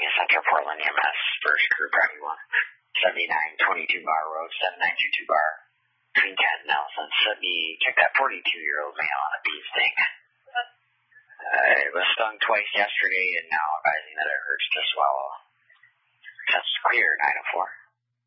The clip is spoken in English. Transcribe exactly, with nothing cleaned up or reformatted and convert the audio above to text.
Pennsylvania Center, Portland, E M S, first crew, primary one. seventy-nine twenty-two bar road, seven nine two two bar. Between ten Nelson, seventy, check that forty-two-year-old male on a bee sting. Uh, it was stung twice yesterday and now advising that it hurts to swallow. That's clear, nine oh four.